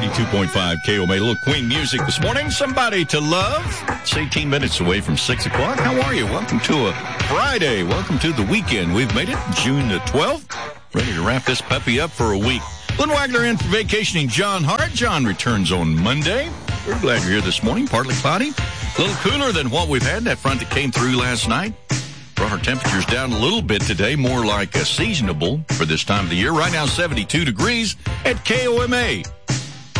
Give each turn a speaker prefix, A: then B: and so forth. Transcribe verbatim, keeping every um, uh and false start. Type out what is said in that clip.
A: ninety-two point five K O M A. A little Queen music this morning. Somebody to Love. It's eighteen minutes away from six o'clock. How are you? Welcome to a Friday. Welcome to the weekend. We've made it June the twelfth. Ready to wrap this puppy up for a week. Lynn Wagner in for vacationing John Hart. John returns on Monday. We're glad you're here this morning. Partly cloudy. A little cooler than what we've had. That front that came through last night brought our temperatures down a little bit today, more like a seasonable for this time of the year. Right now, seventy-two degrees at K O M A.